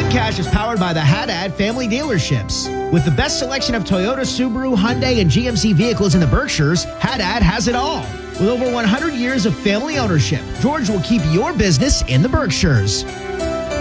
Cash is powered by the Haddad family dealerships. With the best selection of Toyota, Subaru, Hyundai, and GMC vehicles in the Berkshires, Haddad has it all. With over 100 years of family ownership, George will keep your business in the Berkshires.